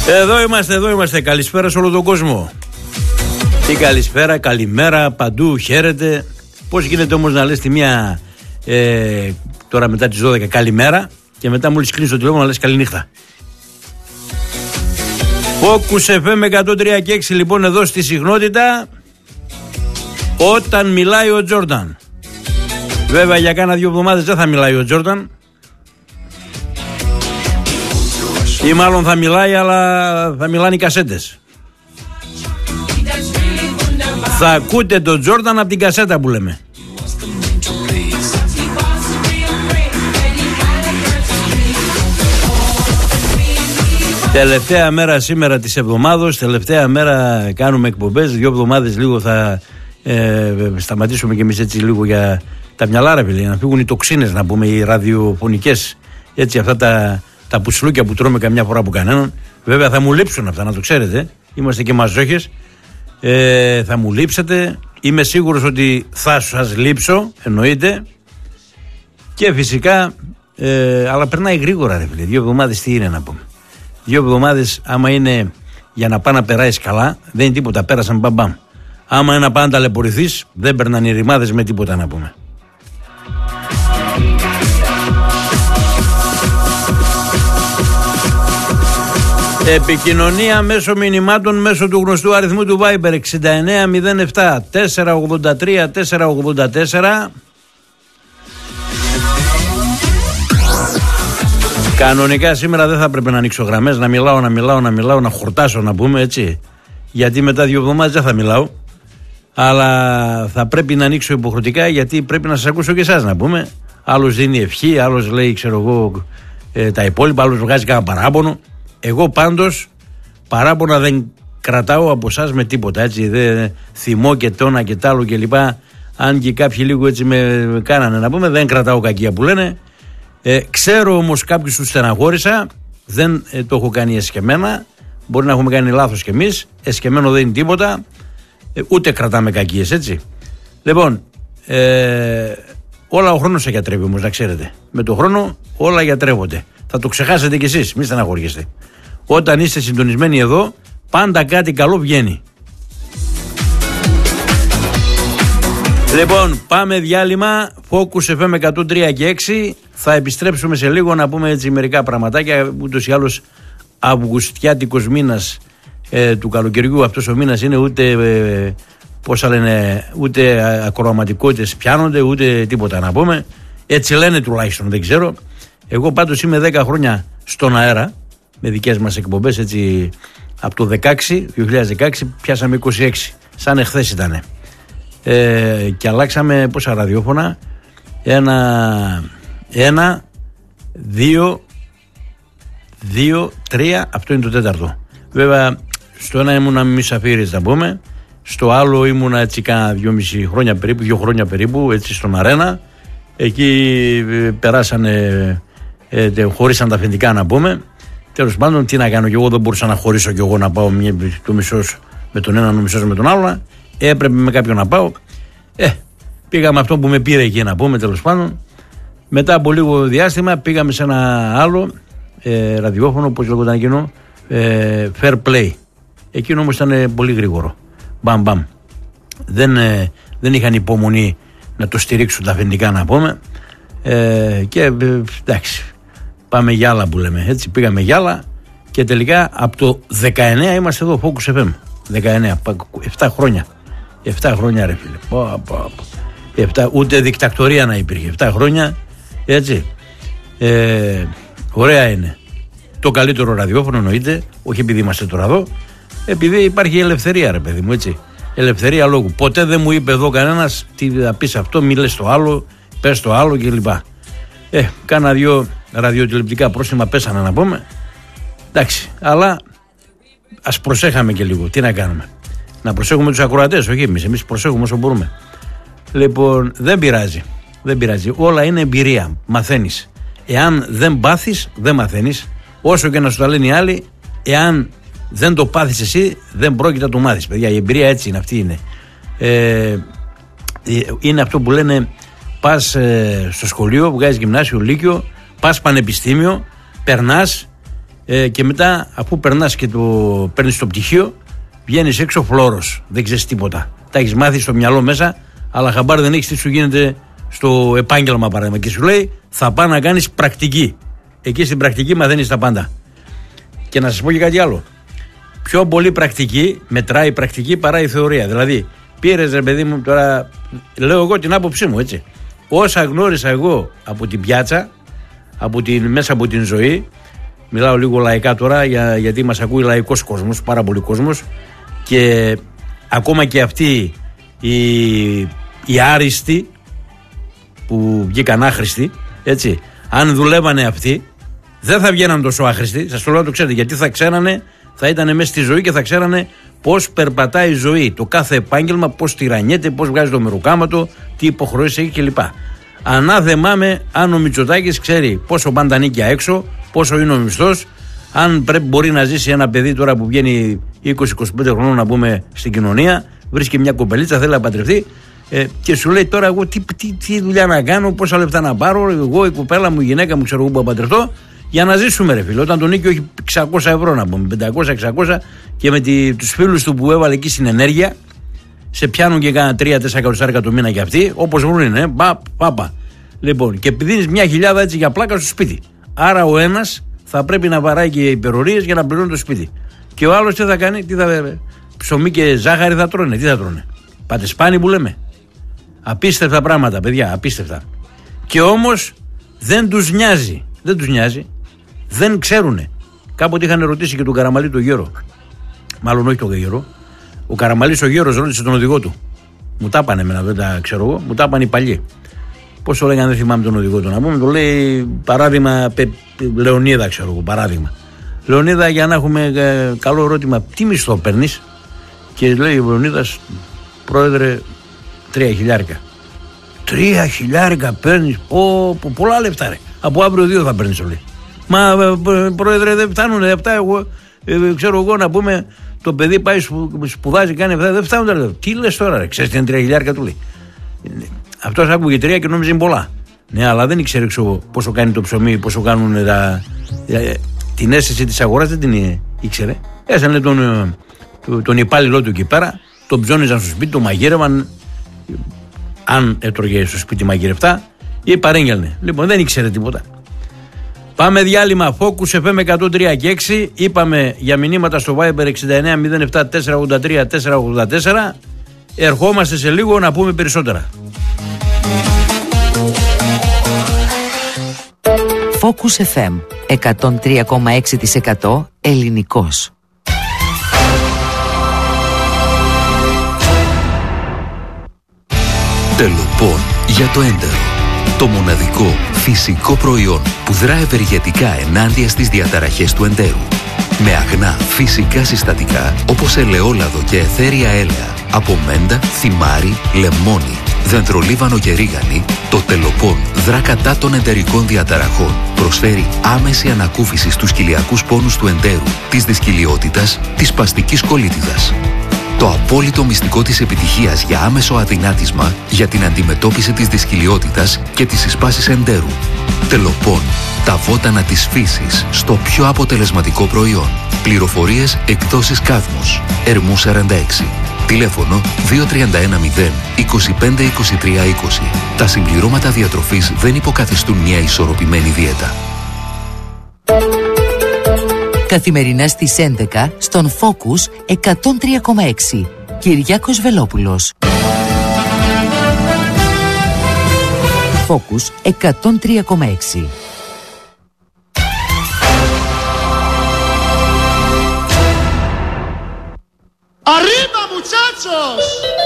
Εδώ είμαστε. Καλησπέρα σε όλο τον κόσμο. Τι καλησπέρα, καλημέρα, παντού, χαίρετε. Πώς γίνεται όμως να λες τη μία τώρα μετά τις 12 καλημέρα και μετά μόλις κλείνεις το τηλέφωνο να λες καληνύχτα. Focus FM 103 και 6 λοιπόν εδώ στη συχνότητα όταν μιλάει ο Τζόρνταν. Βέβαια για κάνα 2 εβδομάδες δεν θα μιλάει ο Τζόρνταν. Ή μάλλον θα μιλάει, αλλά θα μιλάνε οι κασέτες. Θα ακούτε τον Τζόρνταν από την κασέτα που λέμε. Τελευταία μέρα σήμερα της εβδομάδος, τελευταία μέρα κάνουμε εκπομπές. 2 εβδομάδες λίγο θα σταματήσουμε κι εμείς έτσι λίγο για τα μυαλά, για να φύγουν οι τοξίνες, να πούμε, οι ραδιοφωνικές, έτσι, αυτά τα πουσλούκια που τρώμε καμιά φορά από κανέναν. Βέβαια θα μου λείψουν αυτά, να το ξέρετε. Είμαστε και μαζόχες. Θα μου λείψετε. Είμαι σίγουρος ότι θα σας λείψω, εννοείται. Και φυσικά, αλλά περνάει γρήγορα, ρε φίλε. 2 εβδομάδες τι είναι να πούμε. 2 εβδομάδες, άμα είναι για να πάει να περάσει καλά, δεν είναι τίποτα. Πέρασαν μπαμπαμ. Άμα είναι να πάει να ταλαιπωρηθείς, δεν περνάνε οι ρημάδες με τίποτα να πούμε. Επικοινωνία μέσω μηνυμάτων μέσω του γνωστού αριθμού του Viber 6907 483 484. Κανονικά σήμερα δεν θα πρέπει να ανοίξω γραμμές, να μιλάω, να χορτάσω να πούμε, έτσι. Γιατί μετά 2 εβδομάδες δεν θα μιλάω. Αλλά θα πρέπει να ανοίξω υποχρεωτικά, γιατί πρέπει να σας ακούσω και εσάς να πούμε. Άλλος δίνει ευχή, άλλος λέει ξέρω εγώ τα υπόλοιπα, άλλος βγάζει κανένα παράπονο. Εγώ πάντως παράπονα δεν κρατάω από εσάς με τίποτα, έτσι. Δεν θυμώ και τόνα και τ' άλλο και λοιπά. Αν και κάποιοι λίγο έτσι με κάνανε να πούμε, δεν κρατάω κακία που λένε. Ξέρω όμως κάποιους τους στεναχώρησα, δεν το έχω κάνει εσκεμμένα. Μπορεί να έχουμε κάνει λάθος κι εμείς. Εσκεμμένο δεν είναι τίποτα. Ούτε κρατάμε κακίες, έτσι. Λοιπόν, όλα ο χρόνος σε γιατρεύει όμως, να ξέρετε. Με τον χρόνο όλα γιατρεύονται. Θα το ξεχάσετε κι εσείς, μη στεναχωριέστε. Όταν είστε συντονισμένοι εδώ, πάντα κάτι καλό βγαίνει. Λοιπόν, πάμε διάλειμμα. Focus FM 103 και 6. Θα επιστρέψουμε σε λίγο να πούμε έτσι μερικά πραγματάκια. Ούτως ή άλλως αυγουστιάτικος μήνας του καλοκαιριού. Αυτός ο μήνας είναι ούτε πόσα λένε, ούτε ακροαματικότητες πιάνονται, ούτε τίποτα να πούμε. Έτσι λένε τουλάχιστον, δεν ξέρω. Εγώ πάντως είμαι 10 χρόνια στον αέρα με δικές μας εκπομπές, έτσι, από το 2016 πιάσαμε 26, σαν εχθές ήτανε. Και αλλάξαμε πόσα ραδιόφωνα, 1, 2, 3, αυτό είναι το 4ο. Βέβαια στο ένα ήμουνα μη σαφήρες να πούμε, στο άλλο ήμουνα έτσι κάνα 2,5 χρόνια περίπου, 2 χρόνια περίπου, έτσι στον Αρένα. Εκεί περάσανε, χωρίσαν τα αφεντικά να πούμε. Τέλος πάντων, τι να κάνω, και εγώ δεν μπορούσα να χωρίσω και εγώ να πάω το μισός με τον έναν, ο μισός με τον άλλο. Έπρεπε με κάποιον να πάω. Πήγαμε αυτό που με πήρε εκεί να πούμε, τέλος πάντων. Μετά από λίγο διάστημα πήγαμε σε ένα άλλο ραδιόφωνο, πώς λέγονταν εκείνο, Fair Play. Εκείνο όμως ήταν πολύ γρήγορο. Μπαμ μπαμ. Δεν είχαν υπομονή να το στηρίξουν τα αφεντικά να πούμε. Και εντάξει, πάμε για άλλα που λέμε, έτσι. Πήγαμε για άλλα και τελικά από το 19 είμαστε εδώ, Focus FM. 19, 7 χρόνια. 7 χρόνια ρε φίλε. 7, ούτε δικτακτορία να υπήρχε. 7 χρόνια, έτσι. Ωραία είναι. Το καλύτερο ραδιόφωνο εννοείται, όχι επειδή είμαστε τώρα εδώ, επειδή υπάρχει ελευθερία ρε παιδί μου, έτσι. Ελευθερία λόγου. Ποτέ δεν μου είπε εδώ κανένας τι θα πεις αυτό, μη λες το άλλο, πες το άλλο κλπ. Κάνα 2 ραδιοτηλεοπτικά πρόστιμα πέσανε να πούμε. Εντάξει, αλλά ας προσέχαμε και λίγο. Τι να κάνουμε. Να προσέχουμε τους ακροατές, όχι εμείς. Εμείς προσέχουμε όσο μπορούμε. Λοιπόν, δεν πειράζει. Όλα είναι εμπειρία. Μαθαίνεις. Εάν δεν πάθεις, δεν μαθαίνεις. Όσο και να σου τα λένε οι άλλοι, εάν δεν το πάθεις εσύ, δεν πρόκειται να το μάθεις. Παιδιά, η εμπειρία έτσι είναι, αυτή είναι. Είναι αυτό που λένε, πας στο σχολείο, βγάζεις γυμνάσιο, λύκειο, πας πανεπιστήμιο, περνάς Και μετά, αφού περνάς και παίρνεις το πτυχίο, βγαίνεις έξω φλόρος. Δεν ξέρεις τίποτα. Τα έχεις μάθει στο μυαλό μέσα, αλλά χαμπάρ δεν έχεις τι σου γίνεται στο επάγγελμα παράδειγμα. Και σου λέει, θα πάει να κάνεις πρακτική. Εκεί στην πρακτική μαθαίνεις τα πάντα. Και να σας πω και κάτι άλλο. Πιο πολύ πρακτική μετράει η πρακτική παρά η θεωρία. Δηλαδή, πήρες ρε παιδί μου, τώρα λέω εγώ την άποψή μου, έτσι. Όσα γνώρισα εγώ από την πιάτσα, μέσα από την ζωή, μιλάω λίγο λαϊκά τώρα γιατί μας ακούει λαϊκός κόσμος, πάρα πολύ κόσμος, και ακόμα και αυτοί οι άριστοι που βγήκαν άχρηστοι, έτσι, αν δουλεύανε αυτοί, δεν θα βγαίναν τόσο άχρηστοι. Σας το λέω να το ξέρετε, γιατί θα ήταν μέσα στη ζωή και θα ξέρανε πώς περπατάει η ζωή. Το κάθε επάγγελμα, πώς τυραννιέται, πώς βγάζει το μεροκάματο, τι υποχρεώσεις έχει κλπ. Ανάθεμά με αν ο Μητσοτάκης ξέρει πόσο πάνε τα νίκια έξω, πόσο είναι ο μισθός, αν μπορεί να ζήσει ένα παιδί τώρα που βγαίνει 20-25 χρονών να πούμε στην κοινωνία, βρίσκει μια κοπελίτσα, θέλει να παντρευτεί και σου λέει τώρα εγώ τι δουλειά να κάνω, πόσα λεφτά να πάρω, εγώ η κοπέλα μου, η γυναίκα μου, ξέρω εγώ που να παντρευτώ, για να ζήσουμε ρε φίλε. Όταν το νίκιο έχει 600 ευρώ να πούμε, 500-600 και με τους φίλους του που έβαλε εκεί στην ενέργεια, σε πιάνουν και κάνα 3-4 εκατοστάρικα το μήνα κι αυτοί, όπως βρουν, πάπα. Λοιπόν, και δίνεις 1.000 έτσι για πλάκα στο σπίτι. Άρα ο ένας θα πρέπει να βαράει και υπερορίες για να πληρώνει το σπίτι. Και ο άλλος τι θα κάνει, ψωμί και ζάχαρη θα τρώνε, τι θα τρώνε. Πατεσπάνι που λέμε. Απίστευτα πράγματα, παιδιά, απίστευτα. Και όμως δεν τους νοιάζει. Δεν ξέρουνε. Κάποτε είχαν ρωτήσει και τον Καραμαλή τον Γέρο. Μάλλον όχι τον Γέρο. Ο Καραμαλής ο Γέρος ρώτησε τον οδηγό του. Μου τα πάνε εμένα, δεν τα ξέρω εγώ. Μου τα πάνε οι παλιοί. Πώς το λέγανε, δεν θυμάμαι τον οδηγό του να πούμε. Το λέει παράδειγμα Λεωνίδα, ξέρω εγώ. Παράδειγμα. Λεωνίδα, για να έχουμε καλό ερώτημα, τι μισθό παίρνεις? Και λέει ο Λεωνίδας, πρόεδρε, 3.000. 3.000 παίρνεις? Πολλά λεφτά ρε. Από αύριο 2 θα παίρνεις, λέει. Μα πρόεδρε, δεν φτάνουν αυτά. Εγώ ξέρω εγώ να πούμε. Το παιδί πάει σπουδάζει, κάνει αυτά, δεν φτάνουν τα λεφτά. Τι λες τώρα, ρε, ξέρεις τι είναι 3.000 του λέει. Αυτός άκουγε 3 και νόμιζε είναι πολλά. Ναι, αλλά δεν ήξερε πόσο κάνει το ψωμί, πόσο κάνουν την αίσθηση της αγοράς, δεν την ήξερε. Έσανε τον υπάλληλό του εκεί πέρα, τον ψώνιζαν στο σπίτι, τον μαγείρευαν. Αν έτρωγε στο σπίτι μαγειρευτά, ή παρέγγελνε. Λοιπόν, δεν ήξερε τίποτα. Πάμε διάλειμμα. Focus FM 103 και 6. Είπαμε για μηνύματα στο Viber 6907 483 484. Ερχόμαστε σε λίγο να πούμε περισσότερα. Focus FM 103,6% ελληνικός. Τελοπών για το έντερο. Το μοναδικό φυσικό προϊόν που δρά ευεργετικά ενάντια στις διαταραχές του εντέρου. Με αγνά φυσικά συστατικά όπως ελαιόλαδο και αιθέρια έλαια, από μέντα, θυμάρι, λεμόνι, δεντρολίβανο και ρίγανη, το Τελοπών δρά κατά των εντερικών διαταραχών. Προσφέρει άμεση ανακούφιση στους κοιλιακούς πόνους του εντέρου, της δυσκυλιότητας, της σπαστικής κολίτιδας. Το απόλυτο μυστικό της επιτυχίας για άμεσο αδυνάτισμα για την αντιμετώπιση της δυσκυλιότητας και της εισπάσης εντέρου. Τελοπών. Τα βότανα της φύσης στο πιο αποτελεσματικό προϊόν. Πληροφορίες εκδόσεις Κάδμος. Ερμού 46. Τηλέφωνο 2310 25 23 20. Τα συμπληρώματα διατροφής δεν υποκαθιστούν μια ισορροπημένη δίαιτα. Καθημερινά στις 11 στον Focus 103,6. Κυριάκος Βελόπουλος. Focus 103,6. Arriba, muchachos!